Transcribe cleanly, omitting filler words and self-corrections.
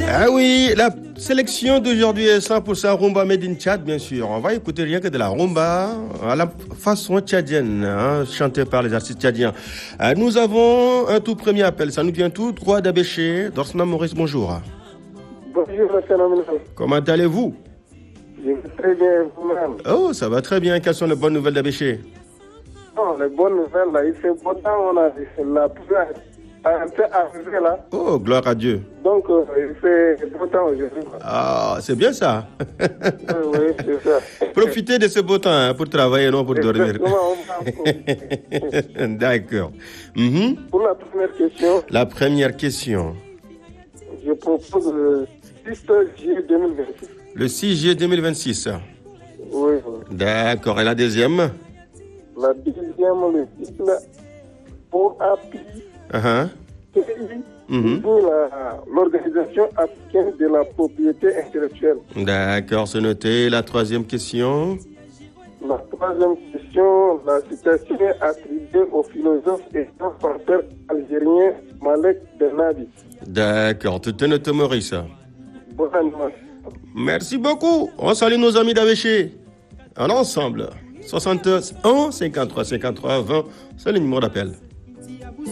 Ah oui, la sélection d'aujourd'hui est 100% rumba made in Tchad, bien sûr. On va écouter rien que de la rumba à la façon tchadienne, chantée par les artistes tchadiens. Nous avons un tout premier appel. Ça nous vient tout droit d'Abéché. Dorsna Maurice, bonjour. Bonjour, monsieur Nominal. Comment allez-vous? Je vais très bien, vous-même. Oh, ça va très bien. Quelles sont les bonnes nouvelles d'Abéché? Non, les bonnes nouvelles, là, il fait beau temps, on a dit, c'est la pluie un peu arrivée, là. Oh, gloire à Dieu. Donc, il fait beau temps aujourd'hui. Ah, c'est bien ça. Oui, c'est ça. Profitez de ce beau temps pour travailler, non pour dormir. Exactement, D'accord. Pour la première question, La première question. je propose le 6 juillet 2026. Le 6 juillet 2026. Oui. D'accord. Et la deuxième? La deuxième, le titre, pour appui. L'Organisation africaine de la propriété intellectuelle. D'accord, c'est noté. La troisième question. La troisième question, la citation est attribuée au philosophe et penseur algérien Malek Benadi. D'accord, tout est noté, Maurice. Bonne année. Merci beaucoup. On salue nos amis d'Avéché. En ensemble. 61 53 53 20, c'est le numéro d'appel.